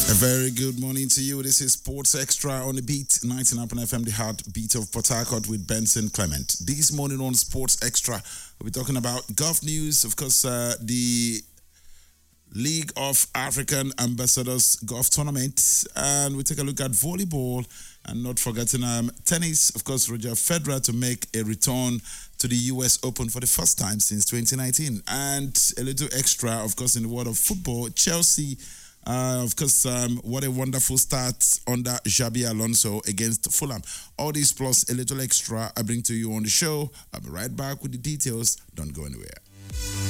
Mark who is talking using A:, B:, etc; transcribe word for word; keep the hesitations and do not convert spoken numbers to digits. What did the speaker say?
A: A very good morning to you. This is Sports Extra on the beat, ninety-nine point F M, the heartbeat of Port Harcourt with Benson Clement. This morning on Sports Extra, we'll be talking about golf news. Of course, uh, the League of African Ambassadors Golf Tournament, and we take a look at volleyball, and not forgetting um, tennis. Of course, Roger Federer to make a return to the U S Open for the first time since twenty nineteen, and a little extra, of course, in the world of football, Chelsea. Uh, of course, um, what a wonderful start under Xabi Alonso against Fulham. All this plus a little extra I bring to you on the show. I'll be right back with the details. Don't go anywhere.